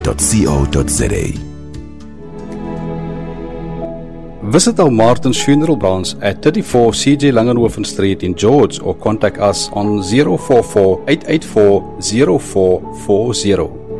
Visit our Martin's Funeral Branch at 34 CJ Langenhoven Street in George or contact us on 044 884 0440.